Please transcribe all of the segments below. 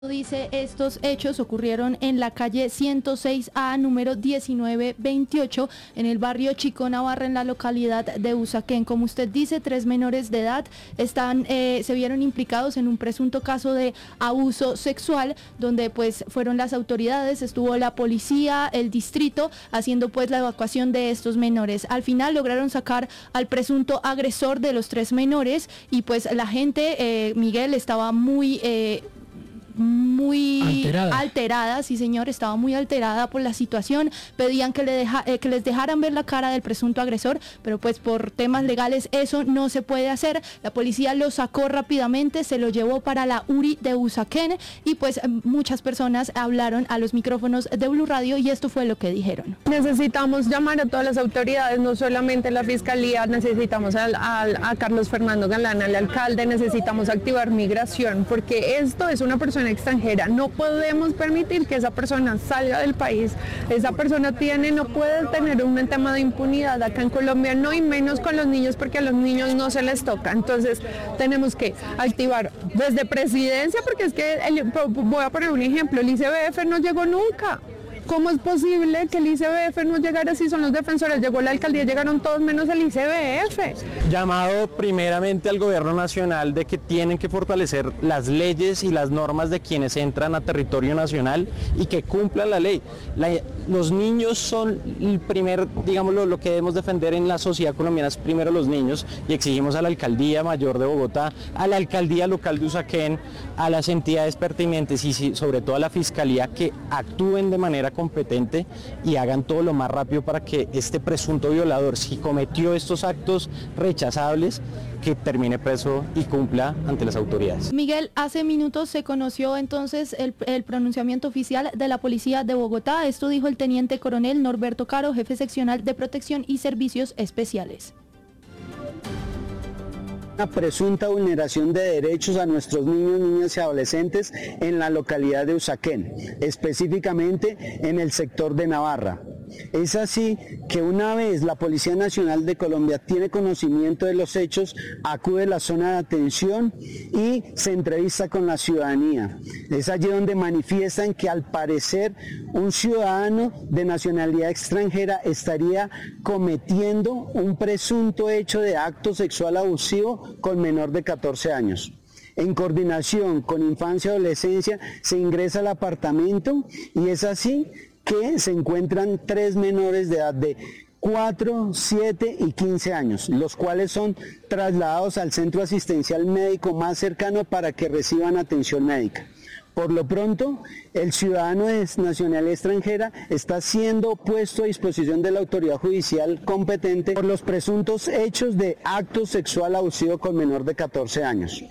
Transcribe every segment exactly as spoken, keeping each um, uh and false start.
Dice, estos hechos ocurrieron en la calle ciento seis A, número diecinueve veintiocho, en el barrio Chico Navarra, en la localidad de Usaquén. Como usted dice, tres menores de edad están, eh, se vieron implicados en un presunto caso de abuso sexual, donde pues fueron las autoridades, estuvo la policía, el distrito, haciendo pues la evacuación de estos menores. Al final lograron sacar al presunto agresor de los tres menores y pues la gente, eh, Miguel, estaba muy... Eh, muy alterada. alterada, sí señor, estaba muy alterada por la situación, pedían que, le deja, eh, que les dejaran ver la cara del presunto agresor, pero pues por temas legales eso no se puede hacer. La policía lo sacó rápidamente, se lo llevó para la U R I de Usaquén y pues muchas personas hablaron a los micrófonos de Blue Radio y esto fue lo que dijeron. Necesitamos llamar a todas las autoridades, no solamente la fiscalía, necesitamos al, al, a Carlos Fernando Galán, al alcalde, necesitamos activar migración, porque esto es una persona extranjera, no podemos permitir que esa persona salga del país. Esa persona tiene, no puede tener un tema de impunidad acá en Colombia, no, y menos con los niños, porque a los niños no se les toca. Entonces tenemos que activar desde presidencia, porque es que el, voy a poner un ejemplo, el I C B F no llegó nunca. ¿Cómo es posible que el I C B F no llegara si son los defensores? Llegó la alcaldía, llegaron todos menos el I C B F. Llamado primeramente al gobierno nacional de que tienen que fortalecer las leyes y las normas de quienes entran a territorio nacional y que cumplan la ley. La, los niños son el primer, digámoslo, lo que debemos defender en la sociedad colombiana es primero los niños, y exigimos a la Alcaldía Mayor de Bogotá, a la Alcaldía Local de Usaquén, a las entidades pertinentes y sobre todo a la Fiscalía que actúen de manera competente y hagan todo lo más rápido para que este presunto violador, si cometió estos actos rechazables, que termine preso y cumpla ante las autoridades. Miguel, hace minutos se conoció entonces el, el pronunciamiento oficial de la Policía de Bogotá. Esto dijo el teniente coronel Norberto Caro, jefe seccional de Protección y Servicios Especiales. Una presunta vulneración de derechos a nuestros niños, niñas y adolescentes en la localidad de Usaquén, específicamente en el sector de Navarra. Es así que una vez la Policía Nacional de Colombia tiene conocimiento de los hechos, acude a la zona de atención y se entrevista con la ciudadanía. Es allí donde manifiestan que al parecer un ciudadano de nacionalidad extranjera estaría cometiendo un presunto hecho de acto sexual abusivo con menor de catorce años. En coordinación con Infancia y Adolescencia se ingresa al apartamento y es así que se encuentran tres menores de edad de cuatro, siete y quince años, los cuales son trasladados al centro asistencial médico más cercano para que reciban atención médica. Por lo pronto, el ciudadano de nacionalidad extranjera está siendo puesto a disposición de la autoridad judicial competente por los presuntos hechos de acto sexual abusivo con menor de catorce años.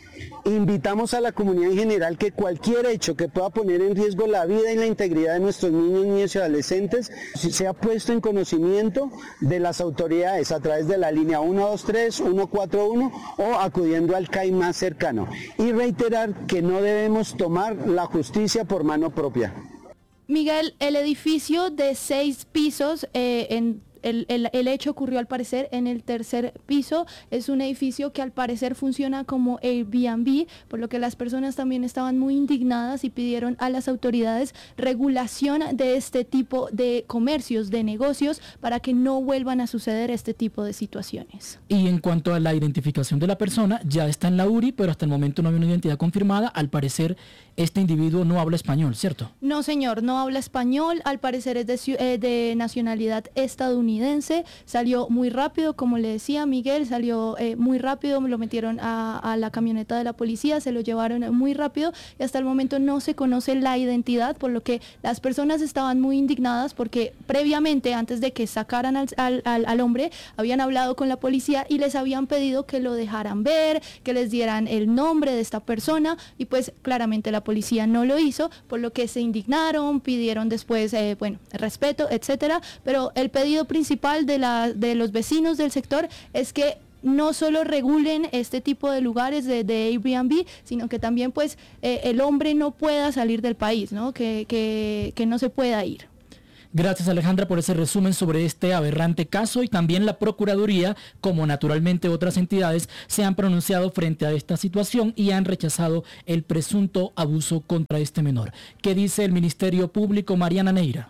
Invitamos a la comunidad en general que cualquier hecho que pueda poner en riesgo la vida y la integridad de nuestros niños, niñas y adolescentes sea puesto en conocimiento de las autoridades a través de la línea uno dos tres, uno cuatro uno o acudiendo al C A I más cercano. Y reiterar que no debemos tomar la justicia por mano propia. Miguel, el edificio de seis pisos eh, en El, el, el hecho ocurrió al parecer en el tercer piso. Es un edificio que al parecer funciona como Airbnb, por lo que las personas también estaban muy indignadas y pidieron a las autoridades regulación de este tipo de comercios, de negocios, para que no vuelvan a suceder este tipo de situaciones. Y en cuanto a la identificación de la persona, ya está en la U R I, pero hasta el momento no hay una identidad confirmada. Al parecer este individuo no habla español, ¿cierto? No señor, no habla español, al parecer es de, eh, de nacionalidad estadounidense. Salió muy rápido, como le decía Miguel, salió eh, muy rápido, lo metieron a, a la camioneta de la policía, se lo llevaron muy rápido y hasta el momento no se conoce la identidad, por lo que las personas estaban muy indignadas porque previamente, antes de que sacaran al, al, al, al hombre, habían hablado con la policía y les habían pedido que lo dejaran ver, que les dieran el nombre de esta persona y pues claramente la policía no lo hizo, por lo que se indignaron, pidieron después, eh, bueno, respeto, etcétera, pero el pedido principal de, la, de los vecinos del sector es que no solo regulen este tipo de lugares de, de Airbnb, sino que también pues eh, el hombre no pueda salir del país, ¿no? Que, que, que no se pueda ir. Gracias, Alejandra, por ese resumen sobre este aberrante caso, y también la Procuraduría, como naturalmente otras entidades, se han pronunciado frente a esta situación y han rechazado el presunto abuso contra este menor. ¿Qué dice el Ministerio Público, Mariana Neira?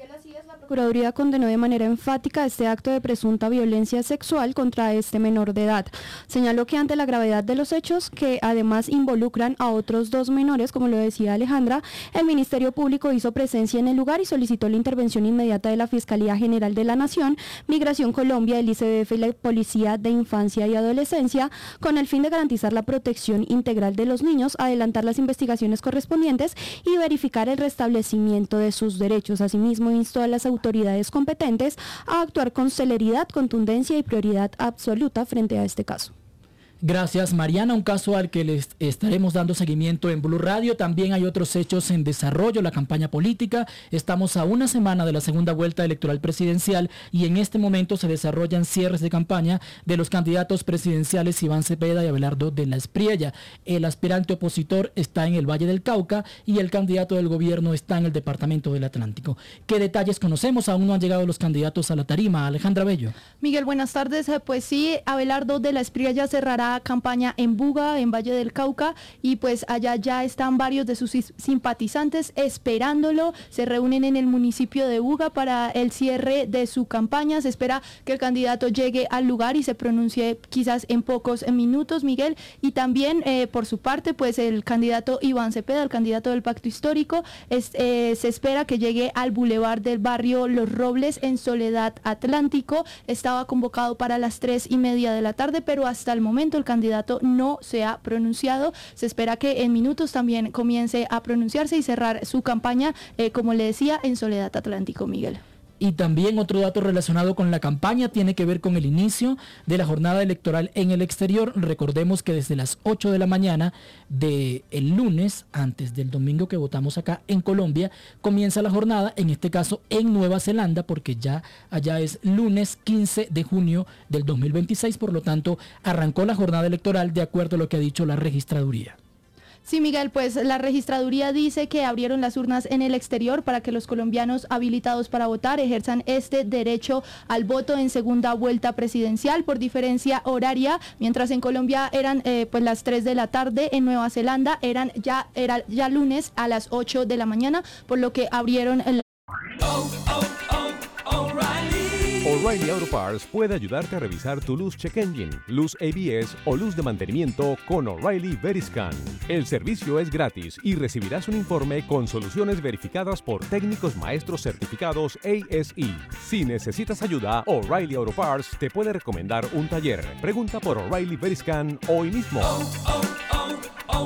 La Procuraduría condenó de manera enfática este acto de presunta violencia sexual contra este menor de edad. Señaló que ante la gravedad de los hechos, que además involucran a otros dos menores, como lo decía Alejandra, el Ministerio Público hizo presencia en el lugar y solicitó la intervención inmediata de la Fiscalía General de la Nación, Migración Colombia, el I C B F y la Policía de Infancia y Adolescencia, con el fin de garantizar la protección integral de los niños, adelantar las investigaciones correspondientes y verificar el restablecimiento de sus derechos. Asimismo, instó a las autoridades competentes a actuar con celeridad, contundencia y prioridad absoluta frente a este caso. Gracias, Mariana. Un caso al que les estaremos dando seguimiento en Blue Radio. También hay otros hechos en desarrollo, la campaña política. Estamos a una semana de la segunda vuelta electoral presidencial y en este momento se desarrollan cierres de campaña de los candidatos presidenciales Iván Cepeda y Abelardo de la Espriella. El aspirante opositor está en el Valle del Cauca y el candidato del gobierno está en el departamento del Atlántico. ¿Qué detalles conocemos? Aún no han llegado los candidatos a la tarima. Alejandra Bello. Miguel, buenas tardes. Pues sí, Abelardo de la Espriella cerrará campaña en Buga, en Valle del Cauca, y pues allá ya están varios de sus simpatizantes esperándolo. Se reúnen en el municipio de Buga para el cierre de su campaña. Se espera que el candidato llegue al lugar y se pronuncie quizás en pocos minutos, Miguel. Y también eh, por su parte, pues el candidato Iván Cepeda, el candidato del Pacto Histórico, es, eh, se espera que llegue al bulevar del barrio Los Robles en Soledad Atlántico. Estaba convocado para las tres y media de la tarde, pero hasta el momento el candidato no se ha pronunciado. Se espera que en minutos también comience a pronunciarse y cerrar su campaña, eh, como le decía, en Soledad Atlántico, Miguel. Y también otro dato relacionado con la campaña tiene que ver con el inicio de la jornada electoral en el exterior. Recordemos que desde las ocho de la mañana del lunes, antes del domingo que votamos acá en Colombia, comienza la jornada, en este caso en Nueva Zelanda, porque ya allá es lunes quince de junio del dos mil veintiséis, por lo tanto arrancó la jornada electoral de acuerdo a lo que ha dicho la registraduría. Sí, Miguel, pues la registraduría dice que abrieron las urnas en el exterior para que los colombianos habilitados para votar ejerzan este derecho al voto en segunda vuelta presidencial por diferencia horaria. Mientras en Colombia eran eh, pues las tres de la tarde, en Nueva Zelanda eran ya, era ya lunes a las ocho de la mañana, por lo que abrieron el... Oh, oh, oh, O'Reilly. O'Reilly Auto Parts puede ayudarte a revisar tu luz check engine, luz A B S o luz de mantenimiento con O'Reilly Veriscan. El servicio es gratis y recibirás un informe con soluciones verificadas por técnicos maestros certificados A S E. Si necesitas ayuda, O'Reilly Auto Parts te puede recomendar un taller. Pregunta por O'Reilly Veriscan hoy mismo. Oh, oh, oh,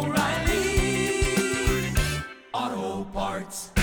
O'Reilly Auto Parts.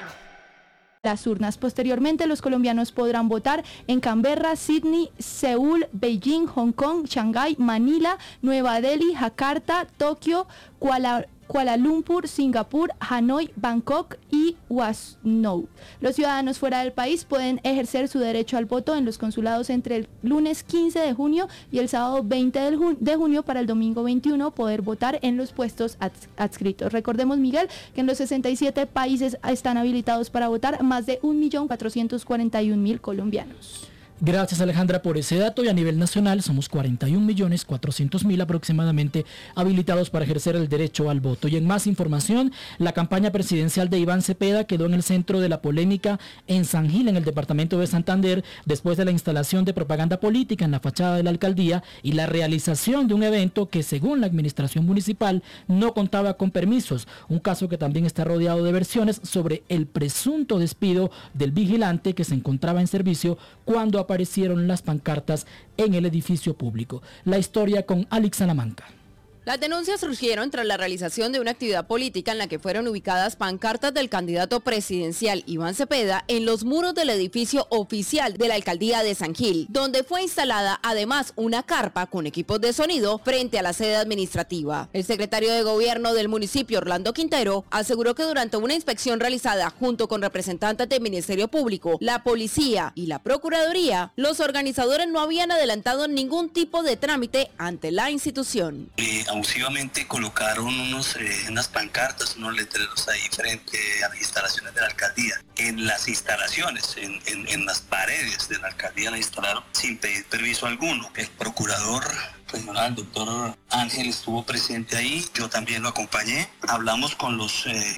Las urnas. Posteriormente, los colombianos podrán votar en Canberra, Sydney, Seúl, Beijing, Hong Kong, Shanghái, Manila, Nueva Delhi, Jakarta, Tokio, Kuala, Kuala Lumpur, Singapur, Hanoi, Bangkok y Guangzhou. Los ciudadanos fuera del país pueden ejercer su derecho al voto en los consulados entre el lunes quince de junio y el sábado veinte de junio para el domingo veintiuno poder votar en los puestos adscritos. Recordemos, Miguel, que en los sesenta y siete países están habilitados para votar más de un millón cuatrocientos cuarenta y un mil colombianos. Gracias, Alejandra, por ese dato. Y a nivel nacional somos cuarenta y un millones cuatrocientos mil aproximadamente habilitados para ejercer el derecho al voto. Y en más información, la campaña presidencial de Iván Cepeda quedó en el centro de la polémica en San Gil, en el departamento de Santander, después de la instalación de propaganda política en la fachada de la alcaldía y la realización de un evento que, según la administración municipal, no contaba con permisos. Un caso que también está rodeado de versiones sobre el presunto despido del vigilante que se encontraba en servicio cuando aparecieron las pancartas en el edificio público. La historia con Alex Salamanca. Las denuncias surgieron tras la realización de una actividad política en la que fueron ubicadas pancartas del candidato presidencial Iván Cepeda en los muros del edificio oficial de la alcaldía de San Gil, donde fue instalada además una carpa con equipos de sonido frente a la sede administrativa. El secretario de gobierno del municipio, Orlando Quintero, aseguró que durante una inspección realizada junto con representantes del Ministerio Público, la Policía y la Procuraduría, los organizadores no habían adelantado ningún tipo de trámite ante la institución. Eh, abusivamente colocaron unos, eh, unas pancartas, unos letreros ahí frente a las instalaciones de la alcaldía. En las instalaciones, en, en, en las paredes de la alcaldía la instalaron sin pedir permiso alguno. El procurador regional, el doctor Ángel, estuvo presente ahí, yo también lo acompañé. Hablamos con los... Eh,